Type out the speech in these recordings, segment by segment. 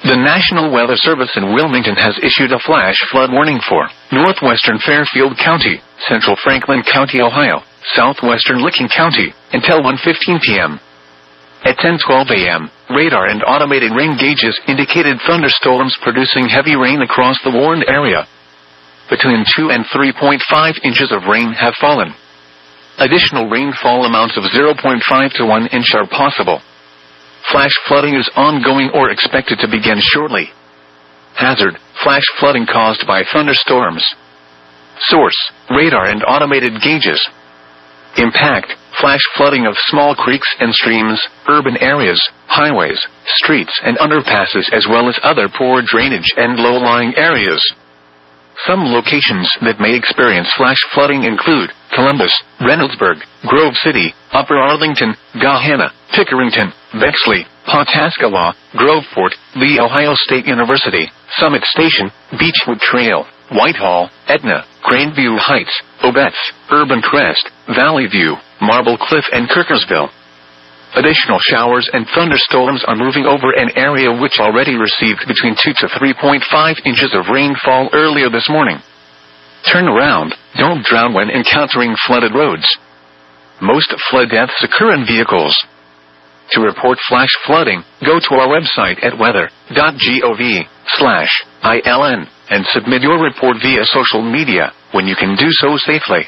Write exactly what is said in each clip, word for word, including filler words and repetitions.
The National Weather Service in Wilmington has issued a flash flood warning for northwestern Fairfield County, central Franklin County, Ohio, southwestern Licking County, until one fifteen p m At ten twelve a m, radar and automated rain gauges indicated thunderstorms producing heavy rain across the warned area. Between two and three point five inches of rain have fallen. Additional rainfall amounts of zero point five to one inch are possible. Flash flooding is ongoing or expected to begin shortly. Hazard: flash flooding caused by thunderstorms. Source: radar and automated gauges. Impact: flash flooding of small creeks and streams, urban areas, highways, streets and underpasses, as well as other poor drainage and low-lying areas. Some locations that may experience flash flooding include Columbus, Reynoldsburg, Grove City, Upper Arlington, Gahanna, Pickerington, Bexley, Pawhuska, Groveport, Lee Ohio State University, Summit Station, Beechwood Trail, Whitehall, Etna, Grandview Heights, Obetz, Urban Crest, Valley View, Marble Cliff and Kirkersville. Additional showers and thunderstorms are moving over an area which already received between two to three point five inches of rainfall earlier this morning. Turn around, don't drown when encountering flooded roads. Most flood deaths occur in vehicles. To report flash flooding, go to our website at weather dot gov slash I L N and submit your report via social media when you can do so safely.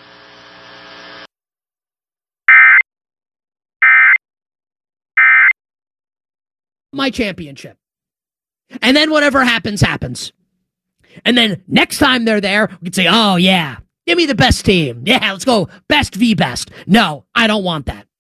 My championship. And then whatever happens, happens. And then next time they're there, we can say, oh, yeah, give me the best team. Yeah, let's go best v best. No, I don't want that.